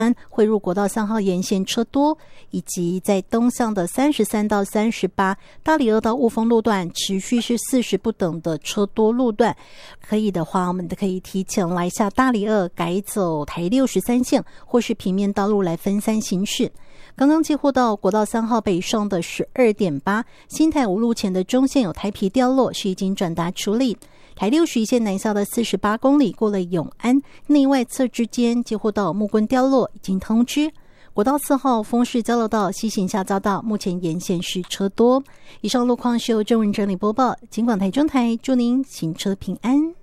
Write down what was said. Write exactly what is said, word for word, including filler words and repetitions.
汇入国道三号沿线车多，以及在东向的三十三到三十八大里二到雾峰路段持续是四十不等的车多路段，可以的话我们可以提前来下大里二改走台六十三线或是平面道路来分散行驶。刚刚接获到国道三号北上的 十二点八 新台五路前的中线有台皮掉落，是已经转达处理。台六十一线南下的四十八公里过了永安内外侧之间接获到木棍掉落，已经通知。国道四号丰市交流道西行下匝道目前沿线是车多。以上路况是由郑文整理播报，警广台中台祝您行车平安。